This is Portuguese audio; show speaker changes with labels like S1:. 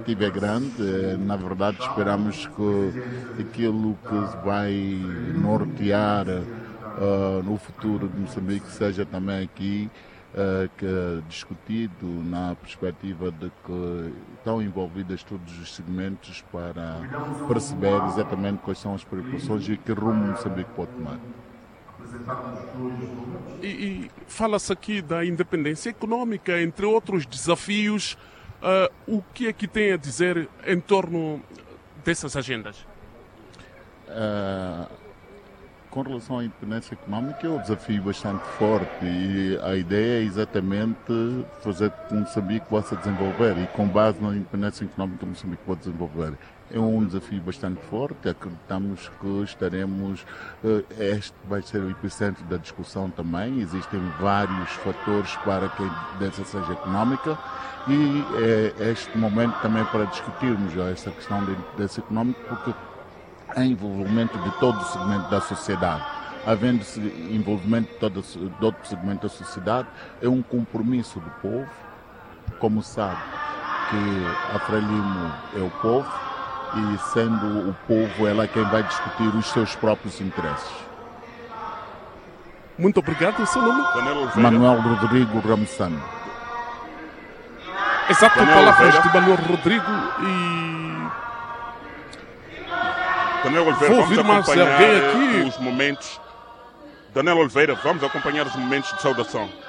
S1: expectativa é grande. Na verdade, esperamos que aquilo que vai nortear no futuro de Moçambique seja também aqui discutido na perspectiva de que estão envolvidas todos os segmentos para perceber exatamente quais são as preocupações e que rumo Moçambique pode tomar.
S2: E fala-se aqui da independência econômica, entre outros desafios. O que é que tem a dizer em torno dessas agendas?
S1: Com relação à independência económica, é um desafio bastante forte e a ideia é exatamente fazer com que Moçambique possa desenvolver e com base na independência económica Moçambique pode desenvolver. É um desafio bastante forte, acreditamos que estaremos, este vai ser o epicentro da discussão também, existem vários fatores para que a independência seja económica e é este momento também para discutirmos essa questão da independência económica porque há envolvimento de todo o segmento da sociedade. Havendo envolvimento de todo o segmento da sociedade, é um compromisso do povo. Como sabe que a Frelimo é o povo e sendo o povo ela é quem vai discutir os seus próprios interesses.
S2: Muito obrigado. O seu nome?
S1: Manuel Rodrigo Ramsano.
S2: Exato, palavras de Manuel Rodrigo e...
S3: Daniel Oliveira,
S2: Vou
S3: vamos
S2: ouvir mais
S3: acompanhar
S2: alguém aqui.
S3: os momentos. Daniel Oliveira, vamos acompanhar os momentos de saudação.